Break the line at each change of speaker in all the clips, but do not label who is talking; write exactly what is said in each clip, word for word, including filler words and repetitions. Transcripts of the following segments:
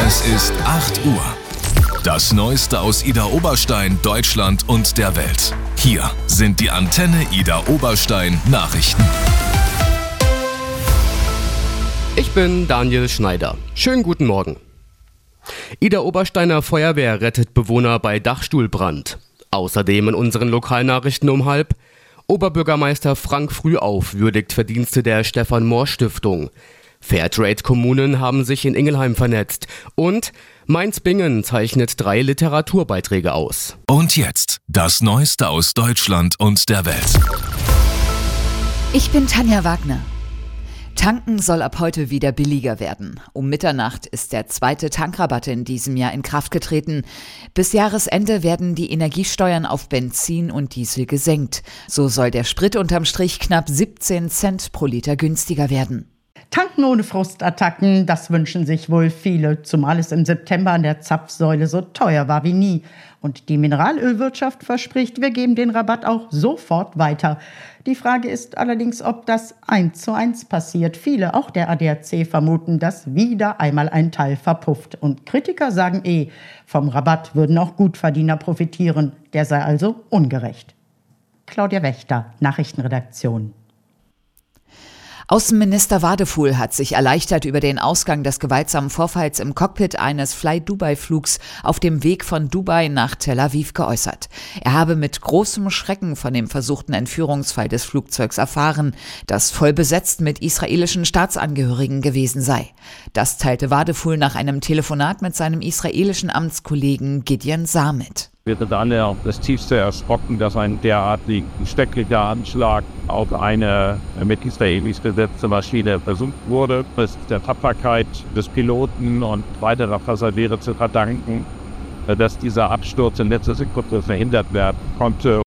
Es ist acht Uhr. Das Neueste aus Idar Oberstein, Deutschland und der Welt. Hier sind die Antenne Idar Oberstein Nachrichten.
Ich bin Daniel Schneider. Schönen guten Morgen. Idar Obersteiner Feuerwehr rettet Bewohner bei Dachstuhlbrand. Außerdem in unseren Lokalnachrichten um halb: Oberbürgermeister Frank Frühauf würdigt Verdienste der Stefan-Mohr-Stiftung. Fairtrade-Kommunen haben sich in Ingelheim vernetzt. Und Mainz-Bingen zeichnet drei Literaturbeiträge aus.
Und jetzt das Neueste aus Deutschland und der Welt.
Ich bin Tanja Wagner. Tanken soll ab heute wieder billiger werden. Um Mitternacht ist der zweite Tankrabatt in diesem Jahr in Kraft getreten. Bis Jahresende werden die Energiesteuern auf Benzin und Diesel gesenkt. So soll der Sprit unterm Strich knapp siebzehn Cent pro Liter günstiger werden.
Tanken ohne Frustattacken, das wünschen sich wohl viele, zumal es im September an der Zapfsäule so teuer war wie nie. Und die Mineralölwirtschaft verspricht, wir geben den Rabatt auch sofort weiter. Die Frage ist allerdings, ob das eins zu eins passiert. Viele, auch der A D A C, vermuten, dass wieder einmal ein Teil verpufft. Und Kritiker sagen eh, vom Rabatt würden auch Gutverdiener profitieren. Der sei also ungerecht. Claudia Wächter, Nachrichtenredaktion.
Außenminister Wadefuhl hat sich erleichtert über den Ausgang des gewaltsamen Vorfalls im Cockpit eines Fly-Dubai-Flugs auf dem Weg von Dubai nach Tel Aviv geäußert. Er habe mit großem Schrecken von dem versuchten Entführungsfall des Flugzeugs erfahren, das voll besetzt mit israelischen Staatsangehörigen gewesen sei. Das teilte Wadefuhl nach einem Telefonat mit seinem israelischen Amtskollegen Gideon Saar mit.
Wir sind alle das tiefste erschrocken, dass ein derartig schrecklicher Anschlag auf eine mit Israelis besetzte Maschine versucht wurde. Es ist der Tapferkeit des Piloten und weiterer Passagiere zu verdanken, dass dieser Absturz in letzter Sekunde verhindert werden konnte.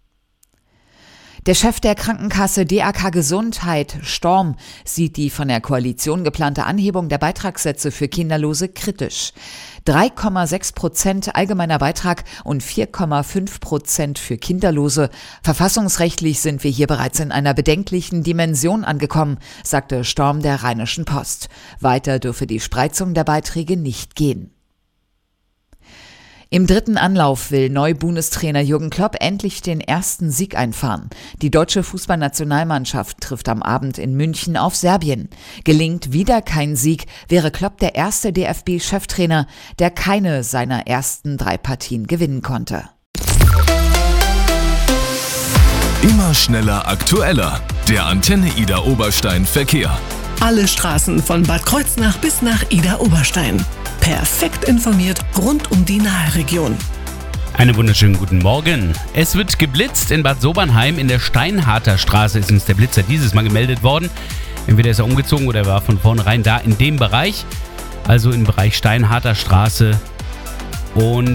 Der Chef der Krankenkasse D A K Gesundheit, Storm, sieht die von der Koalition geplante Anhebung der Beitragssätze für Kinderlose kritisch. drei Komma sechs Prozent allgemeiner Beitrag und vier Komma fünf Prozent für Kinderlose. Verfassungsrechtlich sind wir hier bereits in einer bedenklichen Dimension angekommen, sagte Storm der Rheinischen Post. Weiter dürfe die Spreizung der Beiträge nicht gehen. Im dritten Anlauf will Neu-Bundestrainer Jürgen Klopp endlich den ersten Sieg einfahren. Die deutsche Fußballnationalmannschaft trifft am Abend in München auf Serbien. Gelingt wieder kein Sieg, wäre Klopp der erste D F B-Cheftrainer, der keine seiner ersten drei Partien gewinnen konnte.
Immer schneller, aktueller. Der Antenne Idar Oberstein Verkehr.
Alle Straßen von Bad Kreuznach bis nach Idar Oberstein. Perfekt informiert rund um die Naheregion.
Einen wunderschönen guten Morgen. Es wird geblitzt in Bad Sobernheim. In der Steinharter Straße ist uns der Blitzer dieses Mal gemeldet worden. Entweder ist er umgezogen oder er war von vornherein da in dem Bereich. Also im Bereich Steinharter Straße und,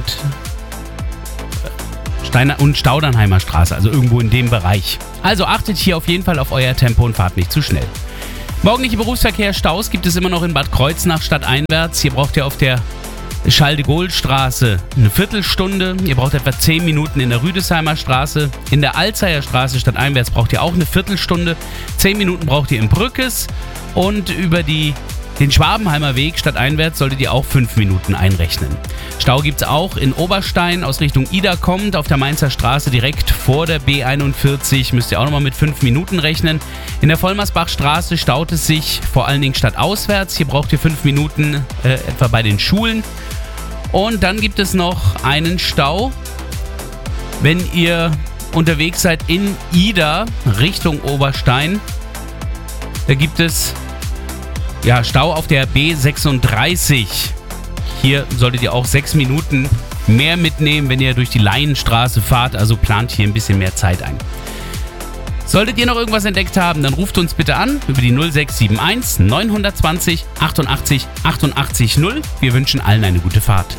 Steiner und Staudernheimer Straße. Also irgendwo in dem Bereich. Also achtet hier auf jeden Fall auf euer Tempo und fahrt nicht zu schnell. Morgendliche Berufsverkehr, Staus gibt es immer noch in Bad Kreuznach stadteinwärts. Hier braucht ihr auf der Charles-de-Gaulle-Straße eine Viertelstunde. Ihr braucht etwa zehn Minuten in der Rüdesheimer Straße. In der Alzeier Straße stadteinwärts braucht ihr auch eine Viertelstunde. zehn Minuten braucht ihr in Brückes. Und über die, den Schwabenheimer Weg stadteinwärts solltet ihr auch fünf Minuten einrechnen. Stau gibt es auch in Oberstein aus Richtung Idar kommend auf der Mainzer Straße direkt vor der B einundvierzig. Müsst ihr auch nochmal mit fünf Minuten rechnen. In der Vollmersbachstraße staut es sich vor allen Dingen stadtauswärts. Hier braucht ihr fünf Minuten äh, etwa bei den Schulen. Und dann gibt es noch einen Stau, wenn ihr unterwegs seid in Idar Richtung Oberstein. Da gibt es ja, Stau auf der B sechsunddreißig. Hier solltet ihr auch sechs Minuten mehr mitnehmen, wenn ihr durch die Laienstraße fahrt. Also plant hier ein bisschen mehr Zeit ein. Solltet ihr noch irgendwas entdeckt haben, dann ruft uns bitte an über die null sechs sieben eins neun zwei null achtundachtzig achtundachtzig null. Wir wünschen allen eine gute Fahrt.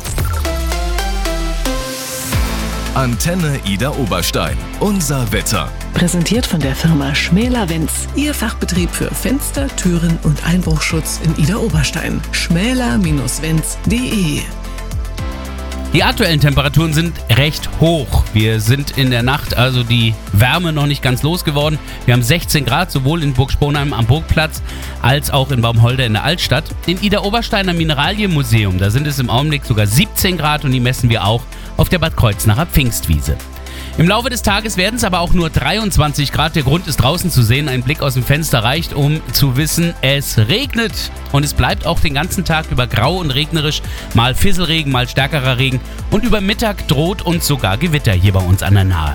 Antenne Idar Oberstein. Unser Wetter.
Präsentiert von der Firma Schmäler-Wenz. Ihr Fachbetrieb für Fenster, Türen und Einbruchschutz in Idar Oberstein. schmäler Bindestrich wenz punkt de
Die aktuellen Temperaturen sind recht hoch. Wir sind in der Nacht also die Wärme noch nicht ganz losgeworden. Wir haben sechzehn Grad, sowohl in Burg Sponheim am Burgplatz als auch in Baumholder in der Altstadt. In Idar-Oberstein am Mineralienmuseum, da sind es im Augenblick sogar siebzehn Grad und die messen wir auch auf der Bad Kreuznacher Pfingstwiese. Im Laufe des Tages werden es aber auch nur dreiundzwanzig Grad. Der Grund ist draußen zu sehen. Ein Blick aus dem Fenster reicht, um zu wissen, es regnet. Und es bleibt auch den ganzen Tag über grau und regnerisch. Mal Fisselregen, mal stärkerer Regen. Und über Mittag droht uns sogar Gewitter hier bei uns an der Nahe.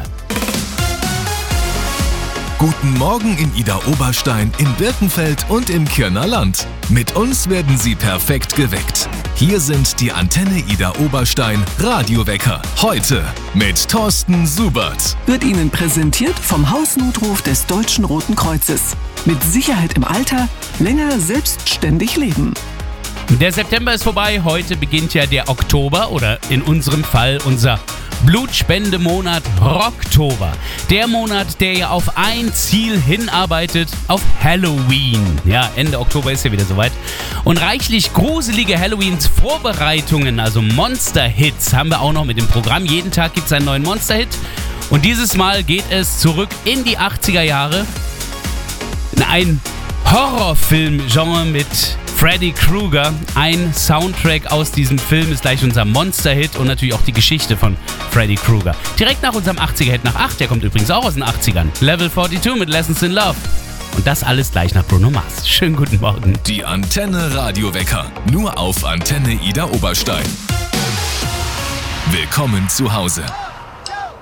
Guten Morgen in Idar-Oberstein, in Birkenfeld und im Kirner Land. Mit uns werden Sie perfekt geweckt. Hier sind die Antenne Idar-Oberstein Radiowecker. Heute mit Thorsten Subert.
Wird Ihnen präsentiert vom Hausnotruf des Deutschen Roten Kreuzes. Mit Sicherheit im Alter, länger selbstständig leben.
Der September ist vorbei, heute beginnt ja der Oktober oder in unserem Fall unser Blutspendemonat Rocktober. Der Monat, der ja auf ein Ziel hinarbeitet, auf Halloween. Ja, Ende Oktober ist ja wieder soweit. Und reichlich gruselige Halloweens-Vorbereitungen, also Monster-Hits, haben wir auch noch mit dem Programm. Jeden Tag gibt es einen neuen Monster-Hit. Und dieses Mal geht es zurück in die achtziger Jahre. Ein Horrorfilm-Genre mit Freddy Krueger. Ein Soundtrack aus diesem Film ist gleich unser Monster-Hit und natürlich auch die Geschichte von Freddy Krueger. Direkt nach unserem achtziger-Hit nach acht, der kommt übrigens auch aus den achtzigern. Level zweiundvierzig mit Lessons in Love. Und das alles gleich nach Bruno Mars. Schönen guten Morgen.
Die Antenne Radiowecker. Nur auf Antenne Idar-Oberstein. Willkommen zu Hause.